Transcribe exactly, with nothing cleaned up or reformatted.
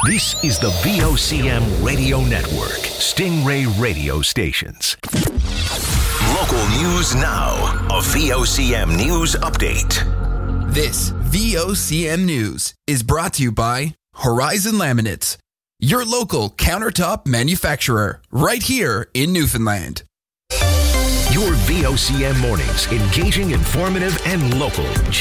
This is the V O C M Radio Network, Stingray Radio Stations. Local news now. A V O C M News Update. This V O C M News is brought to you by Horizon Laminates, your local countertop manufacturer, right here in Newfoundland. Your V O C M mornings, engaging, informative, and local.